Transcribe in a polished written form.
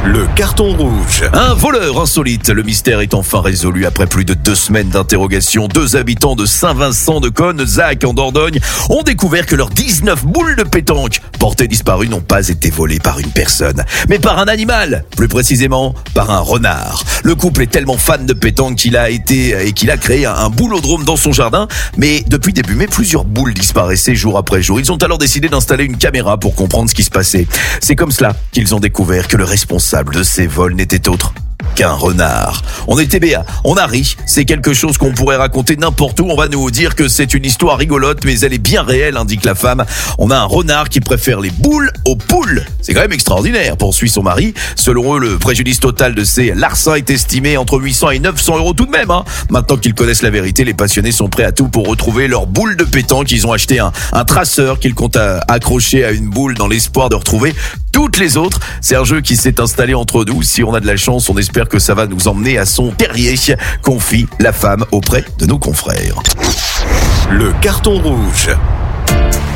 Le carton rouge. Un voleur insolite. Le mystère est enfin résolu après plus de 2 semaines d'interrogation. 2 habitants de Saint-Vincent-de-Cône, Zac en Dordogne, ont découvert que leurs 19 boules de pétanque portées disparues n'ont pas été volées par une personne, mais par un animal. Plus précisément, par un renard. Le couple est tellement fan de pétanque qu'il a créé un boulodrome dans son jardin. Mais depuis début mai, plusieurs boules disparaissaient jour après jour. Ils ont alors décidé d'installer une caméra pour comprendre ce qui se passait. C'est comme cela qu'ils ont découvert que le responsable de ces vols n'était autre qu'un renard. On était béat, on a ri, c'est quelque chose qu'on pourrait raconter n'importe où. On va nous dire que c'est une histoire rigolote, mais elle est bien réelle, indique la femme. On a un renard qui préfère les boules aux poules. C'est quand même extraordinaire, poursuit son mari. Selon eux, le préjudice total de ces larcins est estimé entre 800 et 900 euros tout de même. Maintenant qu'ils connaissent la vérité, les passionnés sont prêts à tout pour retrouver leur boule de pétanque. Ils ont acheté un traceur qu'ils comptent accrocher à une boule dans l'espoir de retrouver toutes les autres. C'est un jeu qui s'est installé entre nous. Si on a de la chance, on espère que ça va nous emmener à son terrier, confie la femme auprès de nos confrères. Le carton rouge.